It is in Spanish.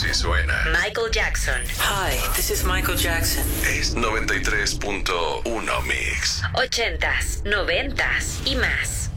si suena. Michael Jackson. Hi, this is Michael Jackson. Es 93.1 Mix. 80s, 90s y más.